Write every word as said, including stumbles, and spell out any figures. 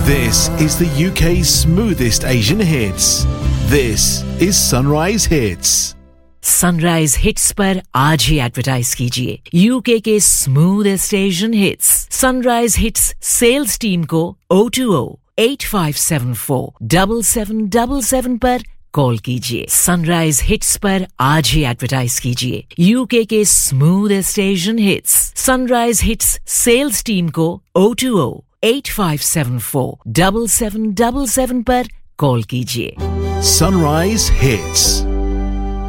This is the U K's smoothest Asian hits. This is Sunrise Hits. Sunrise hits पर आज ही advertise कीजिए UK के smoothest Asian hits sunrise hits sales team को O two O eight five seven four seven seven seven seven पर call कीजिए sunrise hits पर आज ही advertise कीजिए यूके के smoothest Asian hits sunrise hits sales team को O two O eight five seven four seven seven seven seven पर call कीजिए Sunrise Hits.